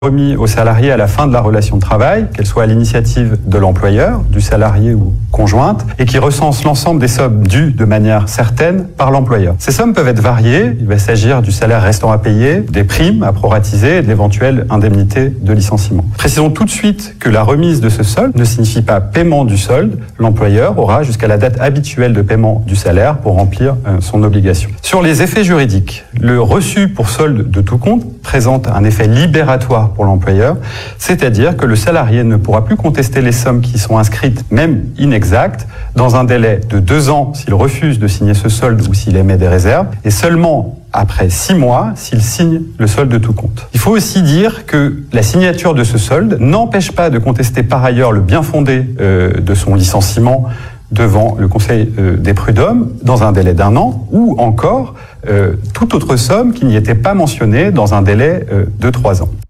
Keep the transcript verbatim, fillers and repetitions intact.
remis aux salariés à la fin de la relation de travail, qu'elle soit à l'initiative de l'employeur, du salarié ou conjointe, et qui recense l'ensemble des sommes dues de manière certaine par l'employeur. Ces sommes peuvent être variées, il va s'agir du salaire restant à payer, des primes à proratiser et de l'éventuelle indemnité de licenciement. Précisons tout de suite que la remise de ce solde ne signifie pas paiement du solde, l'employeur aura jusqu'à la date habituelle de paiement du salaire pour remplir euh, son obligation. Sur les effets juridiques, le reçu pour solde de tout compte présente un effet libératoire pour l'employeur, c'est-à-dire que le salarié ne pourra plus contester les sommes qui sont inscrites, même inexactes, dans un délai de deux ans s'il refuse de signer ce solde ou s'il émet des réserves, et seulement après six mois s'il signe le solde de tout compte. Il faut aussi dire que la signature de ce solde n'empêche pas de contester par ailleurs le bien fondé euh, de son licenciement devant le Conseil euh, des prud'hommes dans un délai d'un an, ou encore euh, toute autre somme qui n'y était pas mentionnée dans un délai euh, de trois ans.